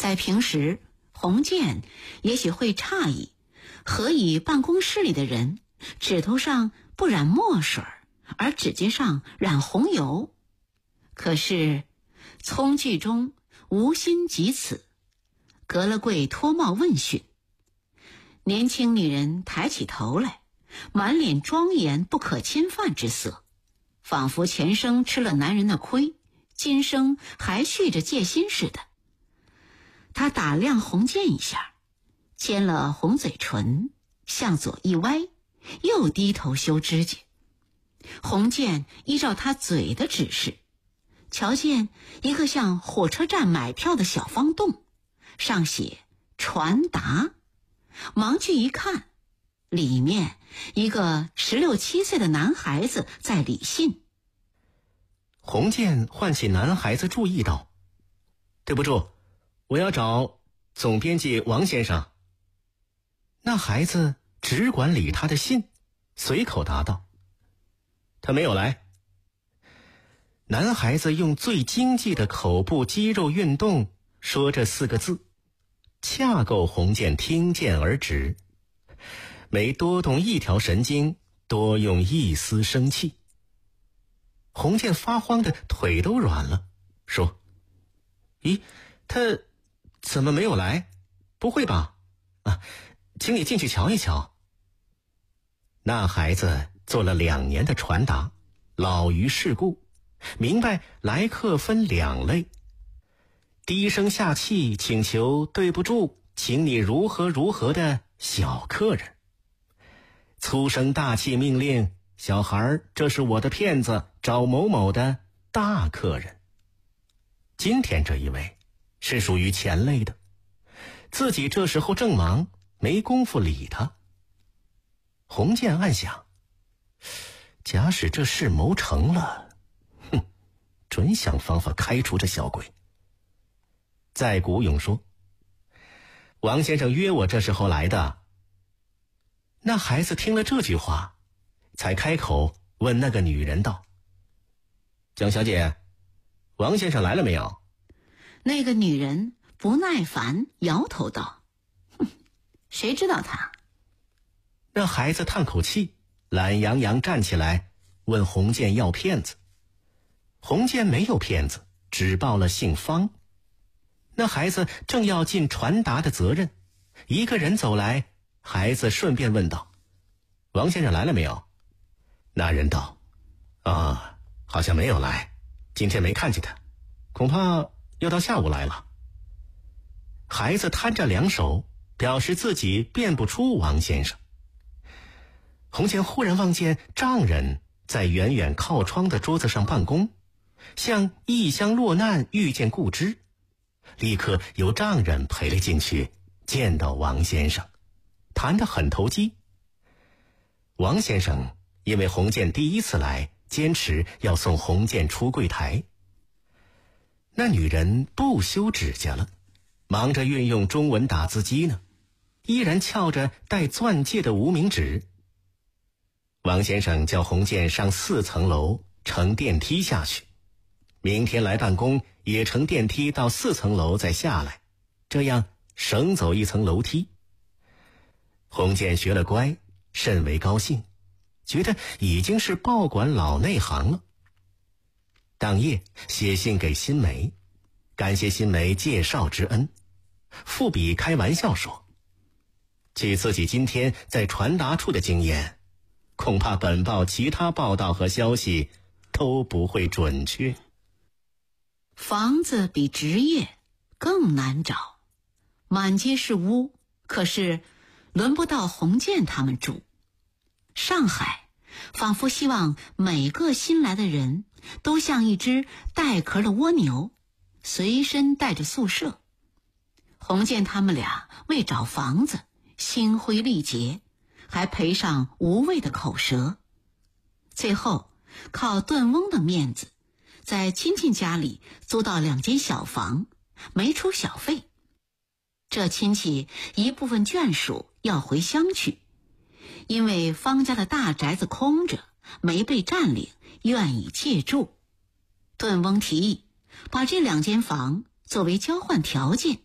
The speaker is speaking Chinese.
在平时，洪建也许会诧异，何以办公室里的人指头上不染墨水，而指尖上染红油？可是聪剧中无心及此，格勒贵脱帽问讯。年轻女人抬起头来，满脸庄严不可侵犯之色，仿佛前生吃了男人的亏，今生还蓄着戒心似的。她打量洪建一下，尖了红嘴唇，向左一歪，又低头修指甲。洪建依照她嘴的指示，瞧见一个像火车站买票的小方洞，上写传达，忙去一看，里面一个16、17岁的男孩子在理信。 洪建唤起男孩子注意道：对不住，我要找总编辑王先生。那孩子只管理他的信，随口答道：他没有来。男孩子用最经济的口部肌肉运动说这4个字，恰够洪建听见而止，每多动一条神经，多用一丝生气。洪建发慌的腿都软了，说：咦，他怎么没有来？不会吧？请你进去瞧一瞧。那孩子做了2年的传达，老于世故，明白来客分2类：低声下气请求对不住，请你如何如何的小客人；粗声大气命令小孩这是我的骗子，找某某的大客人。今天这一位是属于前类的，自己这时候正忙，没工夫理他。洪建暗想，假使这事谋成了，准想方法开除这小鬼。再古勇说：王先生约我这时候来的。那孩子听了这句话，才开口问那个女人道：蒋小姐，王先生来了没有？ 那个女人不耐烦摇头道：谁知道他？ 那孩子叹口气，懒洋洋站起来问洪建要骗子。洪建没有骗子，只报了姓方。那孩子正要尽传达的责任，一个人走来，孩子顺便问道：王先生来了没有？那人道：好像没有来，今天没看见他，恐怕要到下午来了。孩子摊着2手，表示自己辨不出王先生。洪建忽然望见丈人在远远靠窗的桌子上办公，像异乡落难遇见故知，立刻由丈人陪了进去，见到王先生，谈得很投机。王先生因为洪建第一次来，坚持要送洪建出柜台。那女人不修指甲了，忙着运用中文打字机呢，依然翘着带钻戒的无名指。王先生叫洪建上4层楼，乘电梯下去，明天来办公也乘电梯到4层楼再下来，这样省走1层楼梯。洪建学了乖，甚为高兴，觉得已经是报馆老内行了。当夜写信给新梅，感谢新梅介绍之恩，附笔开玩笑说：据自己今天在传达处的经验，恐怕本报其他报道和消息都不会准确。 房子比职业更难找，满街是屋，可是轮不到洪建他们住。上海仿佛希望每个新来的人都像一只带壳的蜗牛，随身带着宿舍。洪建他们俩为找房子心灰力竭，还赔上无谓的口舌。最后靠顿翁的面子，在亲戚家里租到2间小房，没出小费。这亲戚一部分眷属要回乡去，因为方家的大宅子空着，没被占领，愿意借住。顿翁提议把这2间房作为交换条件，